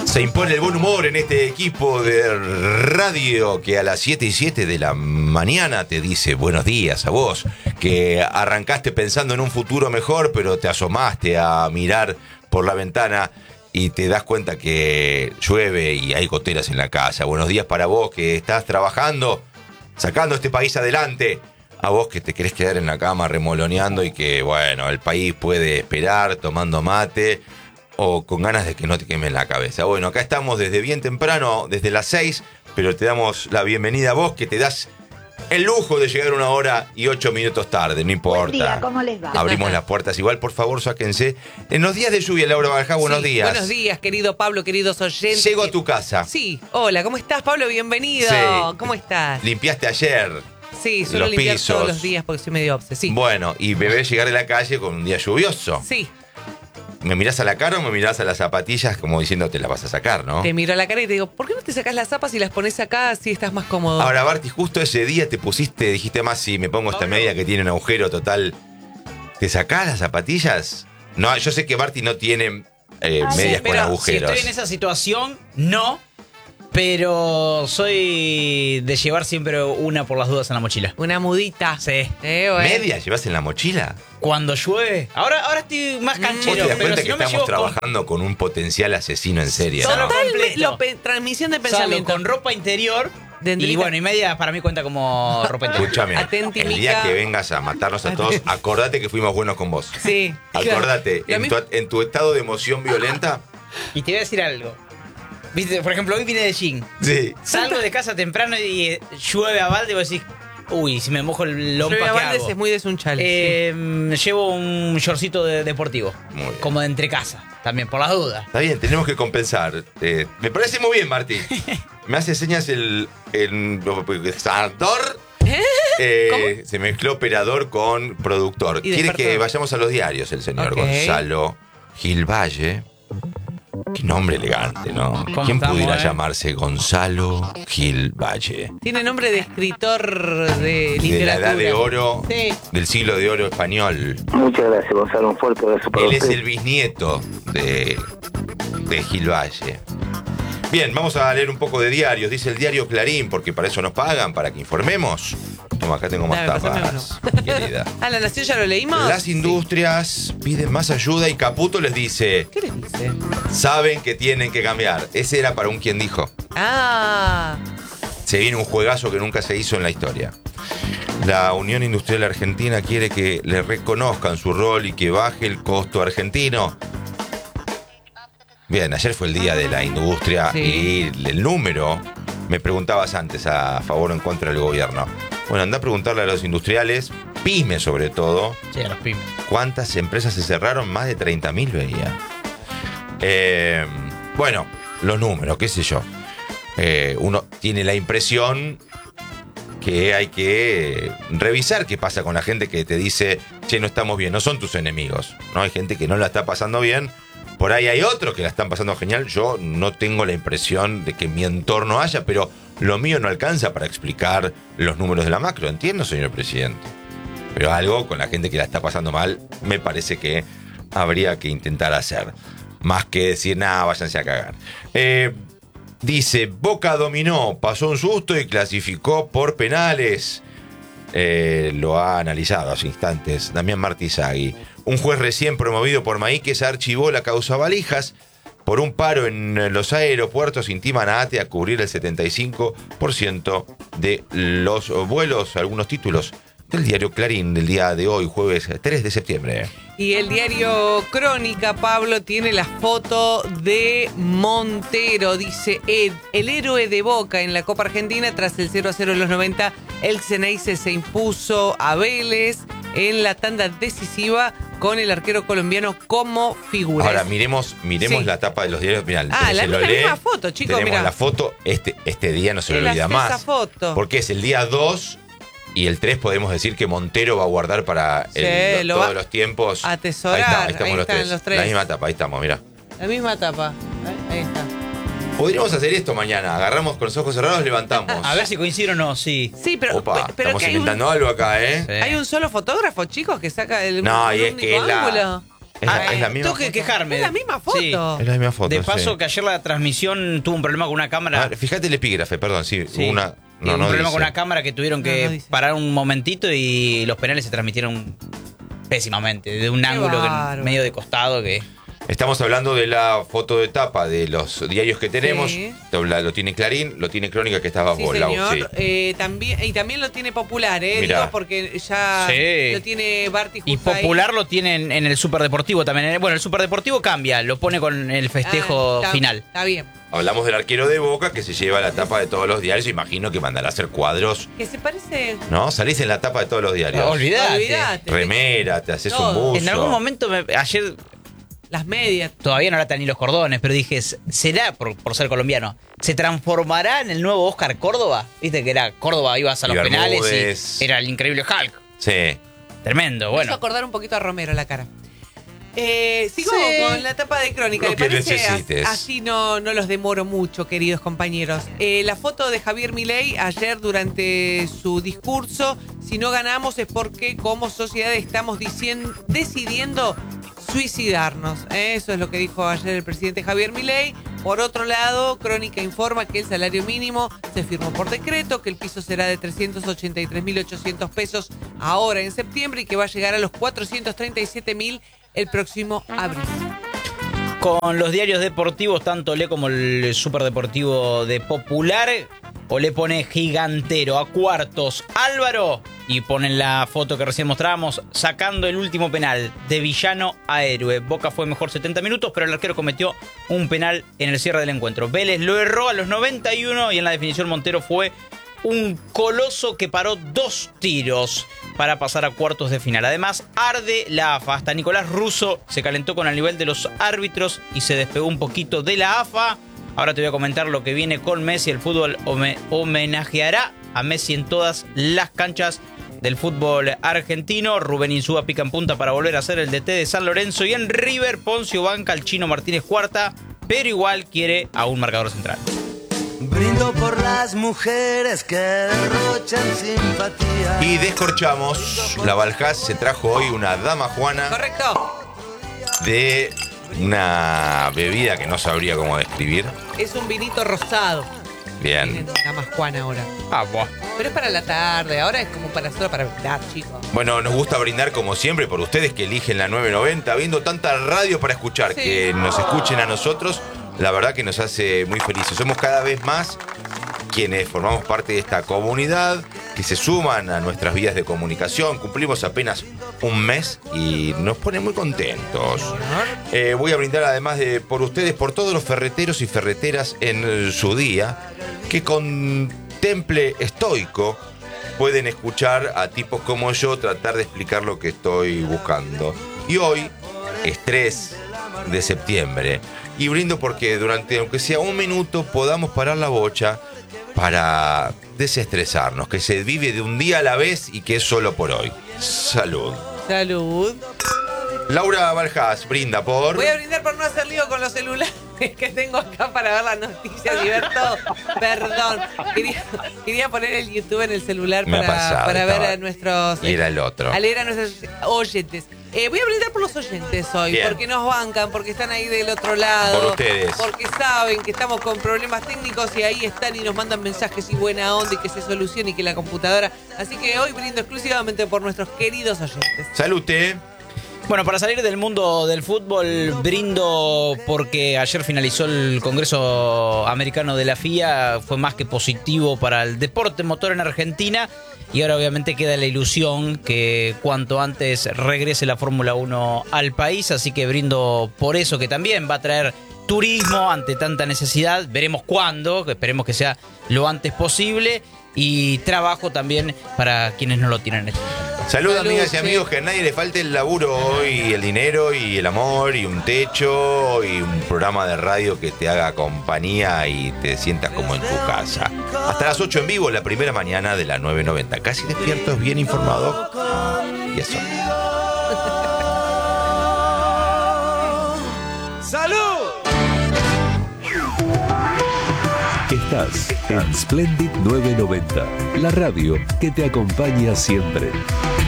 Se impone el buen humor en este equipo de radio que a las 7:07 de la mañana te dice buenos días a vos, que arrancaste pensando en un futuro mejor, pero te asomaste a mirar por la ventana y te das cuenta que llueve y hay goteras en la casa. Buenos días para vos que estás trabajando, sacando este país adelante. A vos que te querés quedar en la cama remoloneando y que, bueno, el país puede esperar tomando mate o con ganas de que no te quemen la cabeza. Bueno, acá estamos desde bien temprano, desde las 6, pero te damos la bienvenida a vos que te das el lujo de llegar 1 hora y 8 minutos tarde, no importa. Buen día, ¿cómo les va? Abrimos las puertas igual, por favor, sáquense. En los días de lluvia, Laura Bajá, buenos días. Buenos días, querido Pablo, queridos oyentes. Llego a tu casa. Sí, hola, ¿cómo estás, Pablo? Bienvenido. Sí. ¿Cómo estás? Limpiaste ayer. Sí, suelo los limpiar pisos. todos los días porque soy medio obse, sí. Bueno, y me ves llegar de la calle con un día lluvioso. Sí, ¿Me mirás a la cara o me mirás a las zapatillas como diciendo te la vas a sacar, no? te miro a la cara y te digo, ¿por qué no te sacás las zapas y las pones acá así estás más cómodo? Ahora, Barty, justo ese día te pusiste, dijiste más, si me pongo esta media que tiene un agujero total, ¿te sacás las zapatillas? No, yo sé que Barty no tiene medias con pero agujeros. si estoy en esa situación, no. Pero soy de llevar siempre una por las dudas en la mochila. Una mudita. Sí. Bueno. ¿Medias llevas en la mochila? Cuando llueve. Ahora estoy más ¿Vos canchero. te das pero cuenta si que no me estamos llevo trabajando con un potencial asesino en serie, Solo ¿no? con- Transmisión de con, salgo pensamiento. con ropa interior. Dendrita. Y bueno, y media para mí cuenta como ropa interior. Escúchame, Atenti, el día Mica. que vengas a matarnos a todos, acordate que fuimos buenos con vos. Sí. Acordate, Lo mismo- en tu estado de emoción violenta. Y te voy a decir algo. Viste, por ejemplo, hoy vine de jean. Sí. Salgo de casa temprano y llueve a balde y vos decís, uy, si me mojo el lompa, Llueve a ¿qué baldes hago? es muy desunchal. Llevo un shortcito deportivo. Muy bien. Como de entre casa, también, por las dudas. Está bien, tenemos que compensar. Me parece muy bien, Martín. Me hace señas el operador. Se mezcló operador con productor. Y Quiere despertó. que vayamos a los diarios, el señor Ok. Gonzalo Gil Valle. Qué nombre elegante, ¿no? ¿Cómo ¿Quién estamos, pudiera llamarse Gonzalo Gil Valle? Tiene nombre de escritor de De la literatura. edad de oro, Sí. del siglo de oro español. Muchas gracias, Gonzalo. Un fuerte abrazo para Él es usted. el bisnieto de Gil Valle. Bien, vamos a leer un poco de diarios. Dice el diario Clarín, porque para eso nos pagan, para que informemos. Toma, acá tengo más Dame, pásame tapas, querida. Ah, ¿La Nación ya lo leímos? Las industrias piden más ayuda y Caputo les dice, ¿Qué les dice? saben que tienen que cambiar. Ese era para un quien dijo. Ah, Se viene un juegazo que nunca se hizo en la historia. La Unión Industrial Argentina quiere que le reconozcan su rol y que baje el costo argentino. Bien, ayer fue el día de la industria Sí. y el número, me preguntabas antes, a favor o en contra del gobierno. Bueno, anda a preguntarle a los industriales, pymes sobre todo, Sí, a los pymes. ¿cuántas empresas se cerraron? Más de 30.000 veía. Bueno, los números, qué sé yo. Uno tiene la impresión que hay que revisar qué pasa con la gente que te dice, che, no estamos bien, no son tus enemigos, ¿no? Hay gente que no la está pasando bien, por ahí hay otros que la están pasando genial. Yo no tengo la impresión de que en mi entorno haya, pero lo mío no alcanza para explicar los números de la macro, entiendo, señor presidente. Pero algo con la gente que la está pasando mal, me parece que habría que intentar hacer. Más que decir, nada, váyanse a cagar. Dice, Boca dominó, pasó un susto y clasificó por penales. Lo ha analizado hace instantes Damián Martizagui. Un juez recién promovido por Maíquez archivó la causa Valijas. Por un paro en los aeropuertos intiman a ATE a cubrir el 75% de los vuelos. Algunos títulos del diario Clarín del día de hoy, jueves 3 de septiembre. y el diario Crónica, Pablo, tiene la foto de Montero. Dice, el héroe de Boca en la Copa Argentina tras el 0-0 en los 90. El Xeneize se impuso a Vélez en la tanda decisiva con el arquero colombiano como figura. Ahora miremos Sí. la tapa de los diarios. Mirá, Ah, la se lo misma foto, chicos, Tenemos mirá. la foto, este día no se lo Él olvida hace más. esa foto. Porque es el día 2 y el 3 podemos decir que Montero va a guardar para Sí, lo todos va los tiempos. a atesorar. Ahí estamos Ahí los están tres. los tres. La misma tapa, ahí estamos, mirá. La misma tapa. Ahí está. Podríamos hacer esto mañana. Agarramos con los ojos cerrados, levantamos. A ver si coincide o no, sí. Sí, pero, Opa, pero estamos que hay un, inventando algo acá, ¿eh? Sí. hay un solo fotógrafo, chicos, que saca el No, y un es que único es ángulo. Es la misma tengo que foto. quejarme. Es la misma foto. Sí. Es la misma foto. De paso sí. que ayer la transmisión tuvo un problema con una cámara. Fíjate el epígrafe, perdón, sí. Sí. Una. un No, no problema dice. con una cámara que tuvieron que No dice. parar un momentito y los penales se transmitieron pésimamente, de un Qué ángulo bárbaro. medio de costado que... Estamos hablando de la foto de tapa de los diarios que tenemos. Sí. Lo tiene Clarín, lo tiene Crónica, que estabas Sí, vos, Lau, señor. sí. También lo tiene Popular, Mirá. digo, porque ya Sí. lo tiene Barty Y justo ahí. Popular lo tienen en el Superdeportivo también. Bueno, el Superdeportivo cambia, lo pone con el festejo Está- final. Está bien. Hablamos del arquero de Boca que se lleva la tapa de todos los diarios. Imagino que mandará a hacer cuadros, Que se parece. ¿no? Salís en la tapa de todos los diarios. Olvidate. Remera, te haces un Todo. buzo. En algún momento, ayer Las medias. todavía no latan ni los cordones, pero dije, ¿será, por ser colombiano, se transformará en el nuevo Oscar Córdoba? Viste que era Córdoba, ibas a los Y penales Bermúdez. y era el increíble Hulk. Sí. Tremendo, Me hizo bueno. acordar un poquito a Romero la cara. Sigo Sí. con la tapa de Crónica. Lo ¿Le que parece? necesites. Así no los demoro mucho, queridos compañeros. La foto de Javier Milei ayer durante su discurso. Si no ganamos es porque como sociedad estamos decidiendo suicidarnos. Eso es lo que dijo ayer el presidente Javier Milei. Por otro lado, Crónica informa que el salario mínimo se firmó por decreto, que el piso será de 383.800 pesos ahora en septiembre y que va a llegar a los 437.000 el próximo abril. Con los diarios deportivos, tanto Olé como el Superdeportivo de Popular, Olé pone gigantero a cuartos Álvaro y ponen la foto que recién mostrábamos, sacando el último penal de villano a héroe. Boca fue mejor 70 minutos, pero el arquero cometió un penal en el cierre del encuentro. Vélez lo erró a los 91 y en la definición Montero fue un coloso que paró 2 tiros para pasar a cuartos de final. Además, arde la AFA. Hasta Nicolás Russo se calentó con el nivel de los árbitros y se despegó un poquito de la AFA. Ahora te voy a comentar lo que viene con Messi. El fútbol homenajeará a Messi en todas las canchas del fútbol argentino. Rubén Insúa pica en punta para volver a ser el DT de San Lorenzo. Y en River, Poncio banca al Chino Martínez Cuarta, pero igual quiere a un marcador central. Brindo por las mujeres que derrochan simpatía. Y descorchamos. La Valhaz se trajo hoy una dama juana Correcto. de una bebida que no sabría cómo describir. Es un vinito rosado. Bien. Tienen la más Juana ahora. Buah. Pero es para la tarde. Ahora es como solo para brindar, chicos. Bueno, nos gusta brindar como siempre por ustedes que eligen la 990, viendo tanta radio para escuchar, Sí. que nos escuchen a nosotros, la verdad que nos hace muy felices. Somos cada vez más quienes formamos parte de esta comunidad, que se suman a nuestras vías de comunicación. Cumplimos apenas un mes y nos pone muy contentos. Voy a brindar además por ustedes, por todos los ferreteros y ferreteras en su día, que con temple estoico pueden escuchar a tipos como yo tratar de explicar lo que estoy buscando. Y hoy es 3 de septiembre y brindo porque durante, aunque sea un minuto, podamos parar la bocha para desestresarnos, que se vive de un día a la vez y que es solo por hoy. Salud. Salud. Laura Valhaz brinda por... Voy a brindar por no hacer lío con los celulares que tengo acá para ver las noticias y ver todo. Perdón. Quería poner el YouTube en el celular Me ha pasado, para ver estaba- a nuestros... Y era el otro. A leer a nuestros oyentes. Voy a brindar por los oyentes hoy, Bien. porque nos bancan, porque están ahí del otro lado. Por ustedes. Porque saben que estamos con problemas técnicos y ahí están y nos mandan mensajes y buena onda y que se solucione y que la computadora. Así que hoy brindo exclusivamente por nuestros queridos oyentes. Salute. Bueno, para salir del mundo del fútbol, brindo porque ayer finalizó el Congreso Americano de la FIA, fue más que positivo para el deporte motor en Argentina y ahora obviamente queda la ilusión que cuanto antes regrese la Fórmula 1 al país, así que brindo por eso, que también va a traer turismo ante tanta necesidad, veremos cuándo, esperemos que sea lo antes posible, y trabajo también para quienes no lo tienen en este momento. Salud, Salud, amigas y sí. amigos, que a nadie le falte el laburo hoy, el dinero y el amor y un techo y un programa de radio que te haga compañía y te sientas como en tu casa. Hasta las 8 en vivo, la primera mañana de la 990. Casi despiertos, bien informado. Y eso. ¡Salud! Estás en Splendid 990, la radio que te acompaña siempre.